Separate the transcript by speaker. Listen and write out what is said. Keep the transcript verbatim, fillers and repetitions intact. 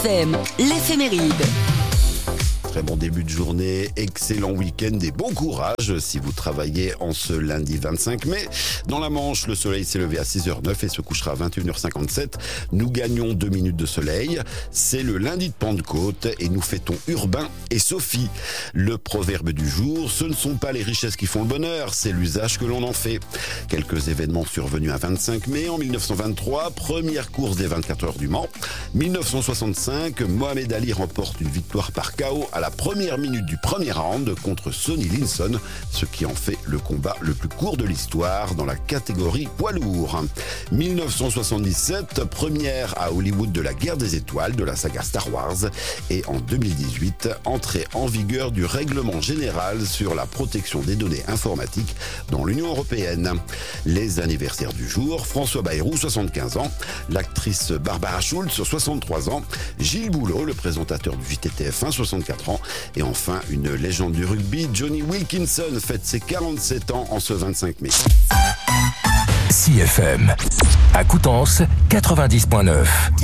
Speaker 1: F M, l'éphéméride.
Speaker 2: Très bon début de journée, excellent week-end et bon courage si vous travaillez en ce lundi vingt-cinq mai. Dans la Manche, le soleil s'est levé à six heures neuf et se couchera à vingt et une heures cinquante-sept. Nous gagnons deux minutes de soleil. C'est le lundi de Pentecôte et nous fêtons Urbain et Sophie. Le proverbe du jour, ce ne sont pas les richesses qui font le bonheur, c'est l'usage que l'on en fait. Quelques événements survenus à vingt-cinq mai. En mille neuf cent vingt-trois, première course des vingt-quatre heures du Mans. mille neuf cent soixante-cinq, Mohamed Ali remporte une victoire par K O à la première minute du premier round contre Sonny Liston, ce qui en fait le combat le plus court de l'histoire dans la catégorie poids lourd. mille neuf cent soixante-dix-sept, première à Hollywood de la guerre des étoiles de la saga Star Wars. Et en deux mille dix-huit, entrée en vigueur du règlement général sur la protection des données informatiques dans l'Union européenne. Les anniversaires du jour, François Bayrou, soixante-quinze ans, l'actrice Barbara Schultz, soixante-trois ans, Gilles Boulot, le présentateur du J T T F un, soixante-quatre ans, et enfin une légende du rugby, Johnny Wilkinson, fête ses quarante-sept ans en ce vingt-cinq mai.
Speaker 3: six F M, à Coutances, quatre-vingt-dix virgule neuf.